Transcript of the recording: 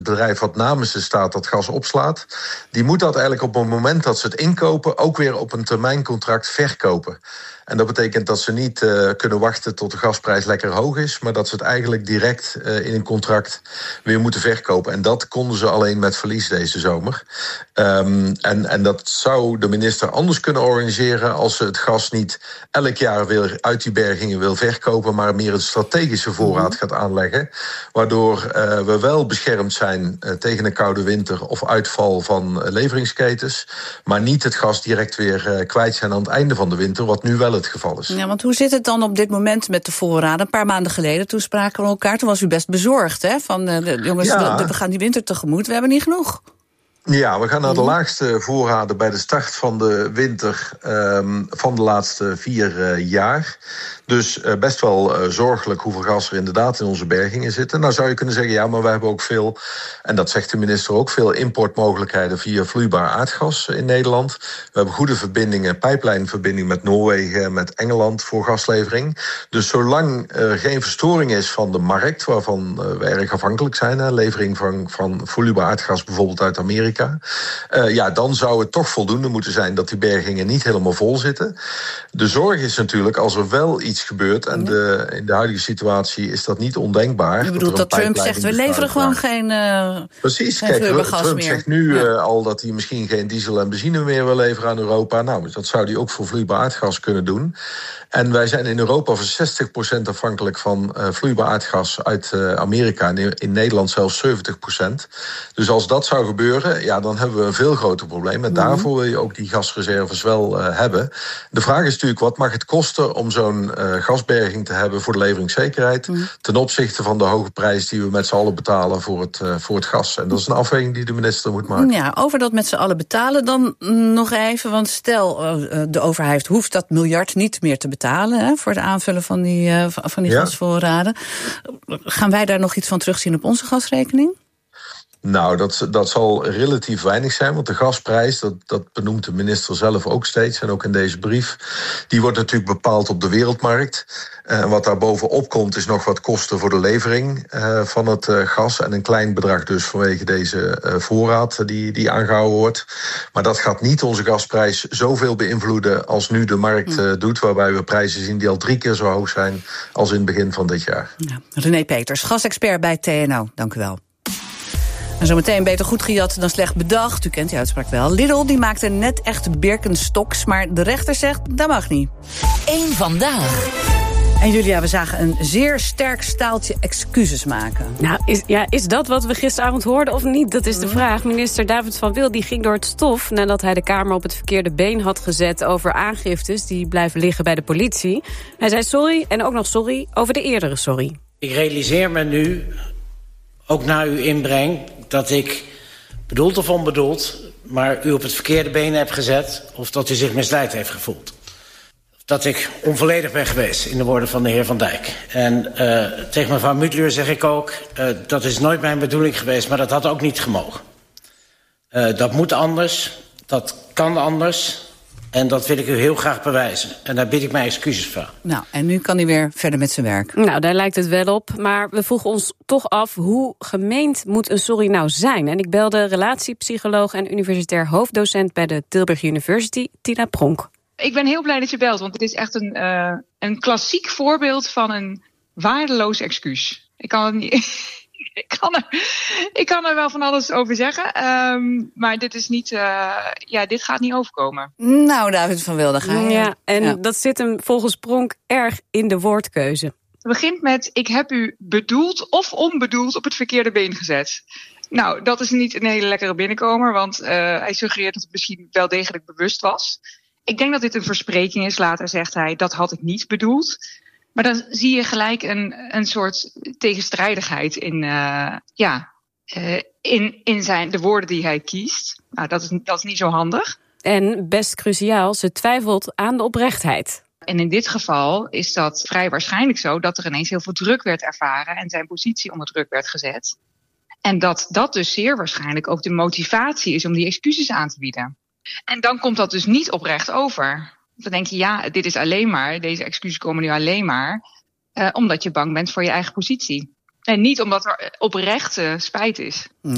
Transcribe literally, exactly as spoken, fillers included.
bedrijf wat namens de staat dat gas opslaat, die moet dat eigenlijk op het moment dat ze het inkopen ook weer op een termijncontract verkopen. En dat betekent dat ze niet uh, kunnen wachten tot de gasprijs lekker hoog is, maar dat ze het eigenlijk direct uh, in een contract weer moeten verkopen. En dat konden ze alleen met verlies deze zomer. Um, en, en dat zou de minister anders kunnen organiseren als ze het gas niet elk jaar weer uit die bergingen wil verkopen, maar meer een strategische voorraad gaat aanleggen, waardoor uh, we wel beschermd zijn uh, tegen een koude winter of uitval van uh, leveringsketens, maar niet het gas direct weer uh, kwijt zijn aan het einde van de winter, wat nu wel het geval is. Ja, want hoe zit het dan op dit moment met de voorraden? Een paar maanden geleden, toen spraken we elkaar, toen was u best bezorgd, hè? Van uh, de, jongens, ja. we, we gaan die winter tegemoet, we hebben niet genoeg. Ja, we gaan naar de laagste voorraden bij de start van de winter um, van de laatste vier uh, jaar. Dus uh, best wel uh, zorgelijk hoeveel gas er inderdaad in onze bergingen zitten. Nou zou je kunnen zeggen, ja, maar we hebben ook veel, en dat zegt de minister ook, veel importmogelijkheden via vloeibaar aardgas in Nederland. We hebben goede verbindingen, pijplijnverbinding met Noorwegen en met Engeland voor gaslevering. Dus zolang er geen verstoring is van de markt, waarvan uh, we erg afhankelijk zijn, hè, levering van, van vloeibaar aardgas bijvoorbeeld uit Amerika, uh, ja, dan zou het toch voldoende moeten zijn dat die bergingen niet helemaal vol zitten. De zorg is natuurlijk, als er wel iets gebeurt, en de, in de huidige situatie is dat niet ondenkbaar. Je bedoelt dat, dat Trump zegt, we leveren gewoon geen uh, Precies, geen kijk, Trump meer. zegt nu ja. uh, al dat hij misschien geen diesel en benzine meer wil leveren aan Europa. Nou, dat zou hij ook voor vloeibaar aardgas kunnen doen. En wij zijn in Europa voor zestig procent afhankelijk van uh, vloeibaar aardgas uit uh, Amerika. En in, in Nederland zelfs zeventig procent. Dus als dat zou gebeuren, ja, dan hebben we een veel groter probleem. En mm-hmm. daarvoor wil je ook die gasreserves wel uh, hebben. De vraag is natuurlijk, wat mag het kosten om zo'n uh, gasberging te hebben voor de leveringszekerheid, mm-hmm. ten opzichte van de hoge prijs die we met z'n allen betalen voor het, uh, voor het gas. En dat is een afweging die de minister moet maken. Ja, over dat met z'n allen betalen dan nog even. Want stel, uh, de overheid hoeft dat miljard niet meer te betalen. Hè, voor het aanvullen van die, uh, van die ja. gasvoorraden. Gaan wij daar nog iets van terugzien op onze gasrekening? Nou, dat, dat zal relatief weinig zijn, want de gasprijs, dat, dat benoemt de minister zelf ook steeds, en ook in deze brief, die wordt natuurlijk bepaald op de wereldmarkt. En wat daar bovenop komt is nog wat kosten voor de levering uh, van het uh, gas, en een klein bedrag dus vanwege deze uh, voorraad die, die aangehouden wordt. Maar dat gaat niet onze gasprijs zoveel beïnvloeden als nu de markt uh, doet, waarbij we prijzen zien die al drie keer zo hoog zijn als in het begin van dit jaar. Ja. René Peters, gasexpert bij T N O, dank u wel. En zometeen beter goed gejat dan slecht bedacht. U kent die uitspraak wel. Lidl die maakte net echt Birkenstocks, maar de rechter zegt dat mag niet. Eén vandaag. En Julia, we zagen een zeer sterk staaltje excuses maken. Nou, is, ja, is dat wat we gisteravond hoorden of niet? Dat is de vraag. Minister David van Wil die ging door het stof nadat hij de Kamer op het verkeerde been had gezet over aangiftes die blijven liggen bij de politie. Hij zei sorry en ook nog sorry over de eerdere sorry. Ik realiseer me nu, ook na uw inbreng, dat ik bedoeld of onbedoeld, maar u op het verkeerde been heb gezet, of dat u zich misleid heeft gevoeld. Dat ik onvolledig ben geweest, in de woorden van de heer Van Dijk. En uh, tegen mevrouw Muutluur zeg ik ook, uh, dat is nooit mijn bedoeling geweest, maar dat had ook niet gemogen. Uh, dat moet anders, dat kan anders, en dat wil ik u heel graag bewijzen. En daar bied ik mij excuses van. Nou, en nu kan hij weer verder met zijn werk. Nou, daar lijkt het wel op. Maar we vroegen ons toch af, hoe gemeend moet een sorry nou zijn? En ik belde relatiepsycholoog en universitair hoofddocent bij de Tilburg University, Tina Pronk. Ik ben heel blij dat je belt, want het is echt een, uh, een klassiek voorbeeld van een waardeloos excuus. Ik kan het niet... ik, kan er, ik kan er wel van alles over zeggen, um, maar dit is niet, uh, ja, dit gaat niet overkomen. Nou, David van Wilde, ga je. Ja, en ja. dat zit hem volgens Pronk erg in de woordkeuze. Het begint met, ik heb u bedoeld of onbedoeld op het verkeerde been gezet. Nou, dat is niet een hele lekkere binnenkomer, want uh, hij suggereert dat het misschien wel degelijk bewust was. Ik denk dat dit een verspreking is. Later zegt hij, dat had ik niet bedoeld. Maar dan zie je gelijk een, een soort tegenstrijdigheid in, uh, ja, uh, in, in zijn, de woorden die hij kiest. Nou, dat is, dat is niet zo handig. En best cruciaal, ze twijfelt aan de oprechtheid. En in dit geval is dat vrij waarschijnlijk zo dat er ineens heel veel druk werd ervaren en zijn positie onder druk werd gezet. En dat dat dus zeer waarschijnlijk ook de motivatie is om die excuses aan te bieden. En dan komt dat dus niet oprecht over. Dan denk je, ja, dit is alleen maar, deze excuses komen nu alleen maar, uh, omdat je bang bent voor je eigen positie. En niet omdat er oprechte spijt is.